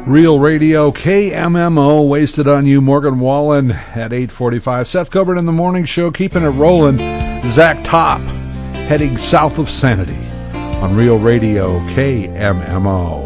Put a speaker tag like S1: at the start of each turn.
S1: Real Radio, KMMO, Wasted on You, Morgan Wallen at 8:45. Seth Coburn in the morning show, keeping it rolling. Zach Top, heading south of Sanity on Real Radio, KMMO.